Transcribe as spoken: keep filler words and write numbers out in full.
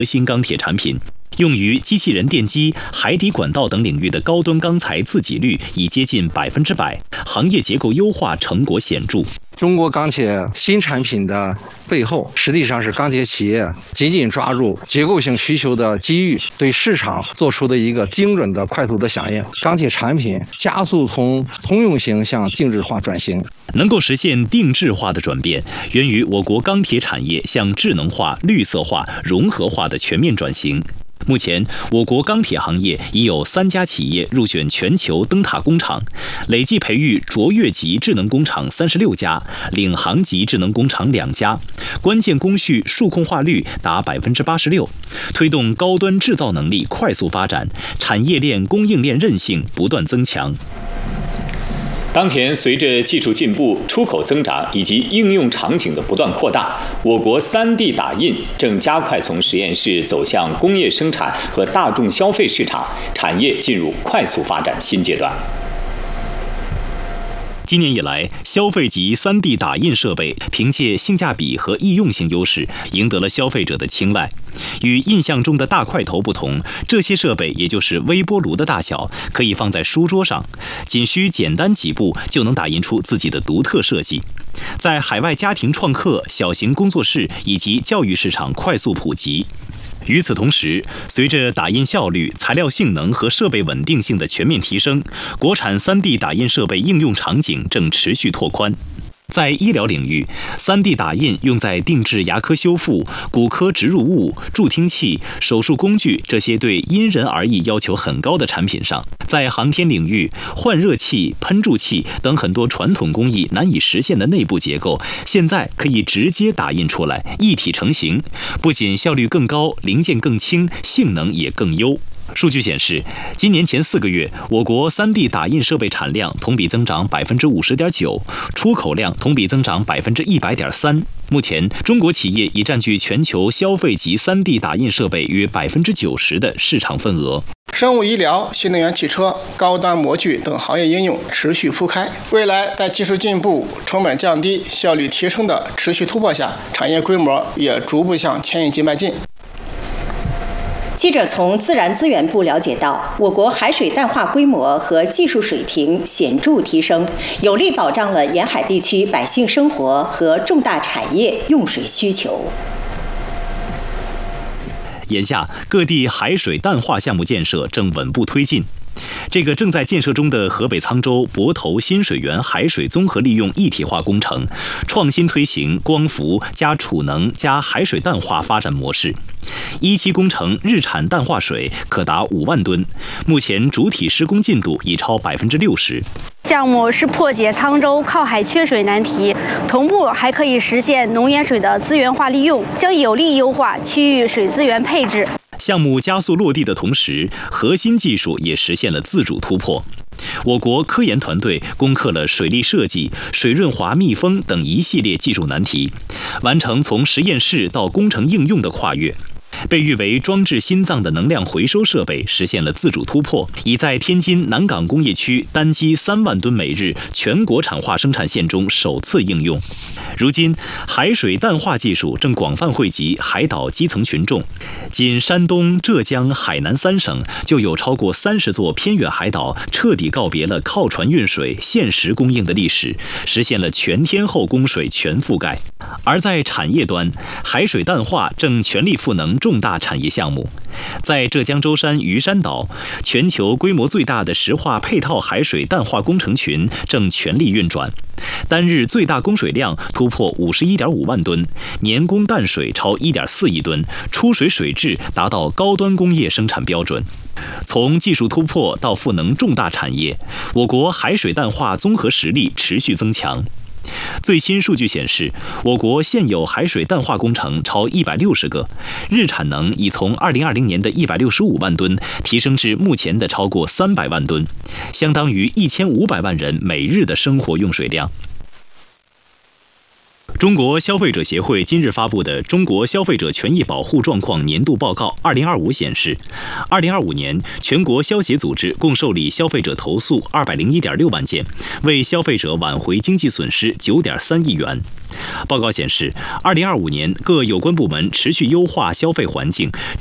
核心钢铁产品。用于机器人电机、海底管道等领域的高端钢材自给率已接近百分之百，行业结构优化成果显著。 中国钢铁新产品的背后，实际上是钢铁企业紧紧抓住结构性需求的机遇，对市场做出的一个精准的、快速的响应。钢铁产品加速从通用型向定制化转型， 能够实现定制化的转变，源于我国钢铁产业向智能化、绿色化、融合化的全面转型。目前，我国钢铁行业已有三家企业入选全球灯塔工厂，累计培育卓越级智能工厂三十六家，领航级智能工厂两家，关键工序数控化率达百分之八十六，推动高端制造能力快速发展，产业链供应链韧性不断增强。 当前，随着技术进步、出口增长以及应用场景的不断扩大，我国 三 D 打印正加快从实验室走向工业生产和大众消费市场，产业进入快速发展新阶段。 今年以来，消费级 三 D 打印设备凭借性价比和易用性优势，赢得了消费者的青睐。与印象中的大块头不同，这些设备也就是微波炉的大小，可以放在书桌上，仅需简单几步就能打印出自己的独特设计。在海外家庭创客、小型工作室以及教育市场快速普及。与此同时，随着打印效率、材料性能和设备稳定性的全面提升，国产 三 D 打印设备应用场景正持续拓宽。在医疗领域 ，三 D 打印用在定制牙科修复、骨科植入物、助听器、手术工具这些对因人而异要求很高的产品上。在航天领域，换热器、喷注器等很多传统工艺难以实现的内部结构，现在可以直接打印出来，一体成型，不仅效率更高，零件更轻，性能也更优。数据显示，今年前四个月，我国 三 D 打印设备产量同比增长百分之五十点九，出口量同比增长百分之一百点三。目前，中国企业已占据全球消费级 三 D 打印设备约百分之九十的市场份额。 生物医疗、新能源汽车、高端模具等行业应用持续铺开。未来，在技术进步、成本降低、效率提升的持续突破下，产业规模也逐步向千亿级迈进。 记者从自然资源部了解到，我国海水淡化规模和技术水平显著提升，有力保障了沿海地区百姓生活和重大产业用水需求。 眼下，各地海水淡化项目建设正稳步推进。这个正在建设中的河北沧州泊头新水源海水综合利用一体化工程，创新推行光伏加储能加海水淡化发展模式。一期工程日产淡化水可达五万吨，目前主体施工进度已超百分之六十。 项目是破解沧州靠海缺水难题，同步还可以实现农盐水的资源化利用，将有力优化区域水资源配置。 项目加速落地的同时，核心技术也实现了自主突破。我国科研团队攻克了水利设计、水润滑密封等一系列技术难题，完成从实验室到工程应用的跨越。被誉为装置心脏的能量回收设备实现了自主突破，已在天津南港工业区单机三万吨每日全国产化生产线中首次应用。如今，海水淡化技术正广泛惠及海岛基层群众。仅山东、浙江、海南三省就有超过三十座偏远海岛彻底告别了靠船运水、限时供应的历史，实现了全天候供水全覆盖。而在产业端，海水淡化正全力赋能重大产业项目。在浙江舟山鱼山岛，全球规模最大的石化配套海水淡化工程群正全力运转，单日最大供水量突破五十一点五万吨，年供淡水超一点四亿吨，出水水质达到高端工业生产标准。从技术突破到赋能重大产业，我国海水淡化综合实力持续增强。最新数据显示，我国现有海水淡化工程超一百六十个，日产能已从二零二零年的一百六十五万吨提升至目前的超过三百万吨，相当于一千五百万人每日的生活用水量。 中国消费者协会今日发布的《中国消费者权益保护状况年度报告二零二五》显示，二零二五年全国消协组织共受理消费者投诉二百零一点六万件，为消费者挽回经济损失九点三亿元。报告显示，二零二五年各有关部门持续优化消费环境，